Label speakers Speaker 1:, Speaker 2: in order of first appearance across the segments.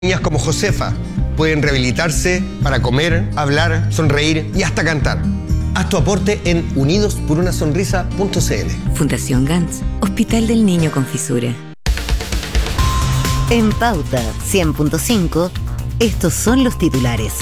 Speaker 1: Niñas como Josefa pueden rehabilitarse para comer, hablar, sonreír y hasta cantar. Haz tu aporte en unidosporunasonrisa.cl.
Speaker 2: Fundación Gantz, Hospital del Niño con Fisura.
Speaker 3: En Pauta 100.5, estos son los titulares.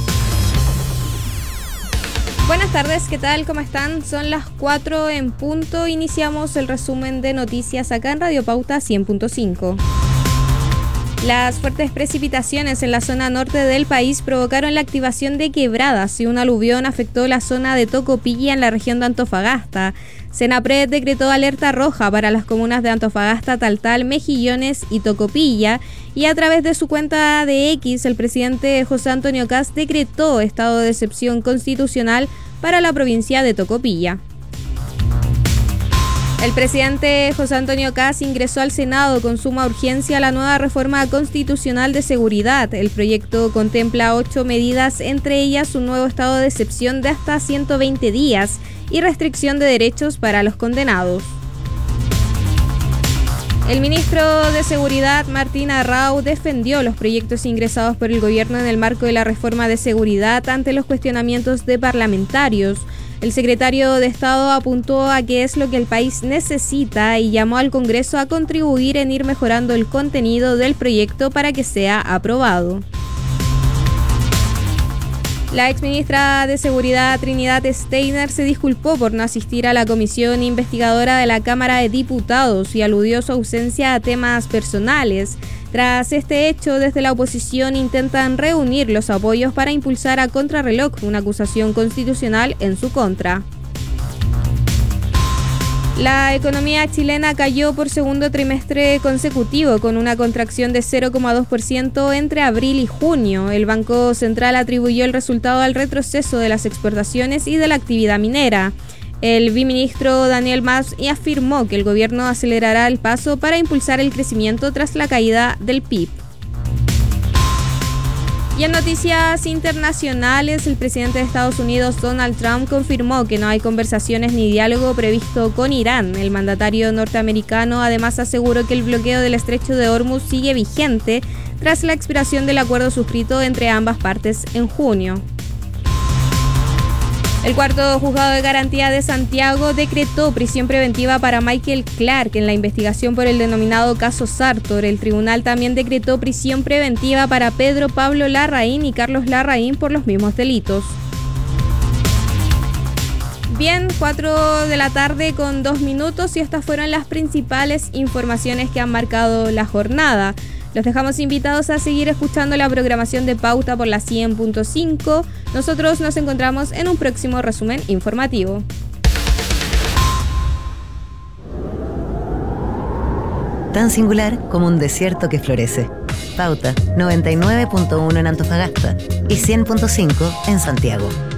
Speaker 4: Buenas tardes, ¿qué tal? ¿Cómo están? Son las 4 en punto. Iniciamos el resumen de noticias acá en Radio Pauta 100.5. Las fuertes precipitaciones en la zona norte del país provocaron la activación de quebradas y un aluvión afectó la zona de Tocopilla en la región de Antofagasta. Senapred decretó alerta roja para las comunas de Antofagasta, Taltal, Mejillones y Tocopilla, y a través de su cuenta de X, el presidente José Antonio Kast decretó estado de excepción constitucional para la provincia de Tocopilla. El presidente José Antonio Kast ingresó al Senado con suma urgencia la nueva reforma constitucional de seguridad. El proyecto contempla 8 medidas, entre ellas un nuevo estado de excepción de hasta 120 días y restricción de derechos para los condenados. El ministro de Seguridad, Martín Arrau, defendió los proyectos ingresados por el gobierno en el marco de la reforma de seguridad ante los cuestionamientos de parlamentarios. El secretario de Estado apuntó a que es lo que el país necesita y llamó al Congreso a contribuir en ir mejorando el contenido del proyecto para que sea aprobado. La exministra de Seguridad, Trinidad Steiner, se disculpó por no asistir a la comisión investigadora de la Cámara de Diputados y aludió su ausencia a temas personales. Tras este hecho, desde la oposición intentan reunir los apoyos para impulsar a contrarreloj una acusación constitucional en su contra. La economía chilena cayó por segundo trimestre consecutivo con una contracción de 0,2% entre abril y junio. El Banco Central atribuyó el resultado al retroceso de las exportaciones y de la actividad minera. El viceministro Daniel Mas afirmó que el gobierno acelerará el paso para impulsar el crecimiento tras la caída del PIB. Y en noticias internacionales, el presidente de Estados Unidos, Donald Trump, confirmó que no hay conversaciones ni diálogo previsto con Irán. El mandatario norteamericano además aseguró que el bloqueo del estrecho de Hormuz sigue vigente tras la expiración del acuerdo suscrito entre ambas partes en junio. El cuarto juzgado de garantía de Santiago decretó prisión preventiva para Michael Clark en la investigación por el denominado caso Sartor. El tribunal también decretó prisión preventiva para Pedro Pablo Larraín y Carlos Larraín por los mismos delitos. Bien, 4 de la tarde con 2 minutos y estas fueron las principales informaciones que han marcado la jornada. Los dejamos invitados a seguir escuchando la programación de Pauta por la 100.5. Nosotros nos encontramos en un próximo resumen informativo.
Speaker 3: Tan singular como un desierto que florece. Pauta 99.1 en Antofagasta y 100.5 en Santiago.